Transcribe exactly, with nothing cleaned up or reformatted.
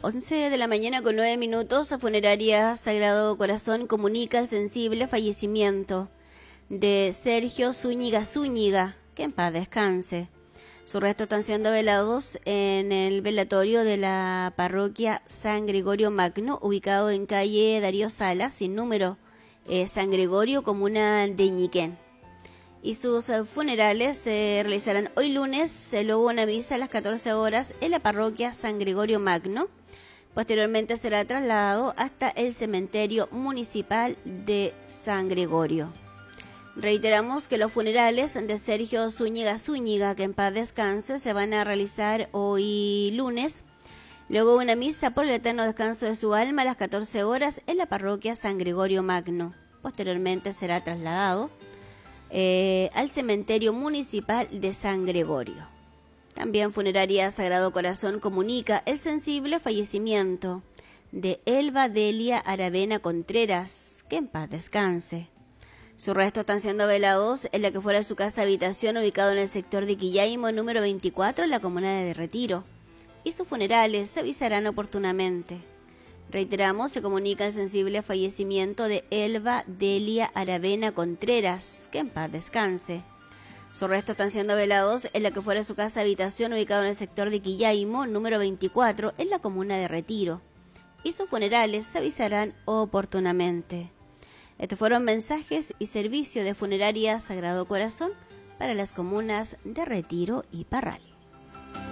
once de la mañana con nueve minutos, Funeraria Sagrado Corazón comunica el sensible fallecimiento de Sergio Zúñiga Zúñiga, que en paz descanse. Sus restos están siendo velados en el velatorio de la parroquia San Gregorio Magno, ubicado en calle Darío Salas, sin número, eh, San Gregorio, comuna de Ñiquén. Y sus funerales se realizarán hoy lunes, luego una misa a las catorce horas en la parroquia San Gregorio Magno. Posteriormente será trasladado hasta el cementerio municipal de San Gregorio. Reiteramos que los funerales de Sergio Zúñiga Zúñiga, que en paz descanse, se van a realizar hoy lunes, luego una misa por el eterno descanso de su alma a las catorce horas en la parroquia San Gregorio Magno. Posteriormente será trasladado eh, al cementerio municipal de San Gregorio. También Funeraria Sagrado Corazón comunica el sensible fallecimiento de Elba Delia Aravena Contreras, que en paz descanse. Sus restos están siendo velados en la que fuera su casa habitación ubicado en el sector de Quillaimo, número veinticuatro, en la comuna de Retiro. Y sus funerales se avisarán oportunamente. Reiteramos, se comunica el sensible fallecimiento de Elba Delia Aravena Contreras, que en paz descanse. Sus restos están siendo velados en la que fuera su casa habitación ubicado en el sector de Quillaimo, número veinticuatro, en la comuna de Retiro. Y sus funerales se avisarán oportunamente. Estos fueron mensajes y servicio de Funeraria Sagrado Corazón para las comunas de Retiro y Parral.